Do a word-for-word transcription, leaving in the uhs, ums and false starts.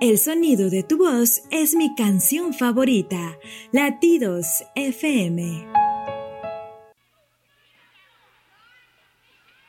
El sonido de tu voz es mi canción favorita. Latidos F M.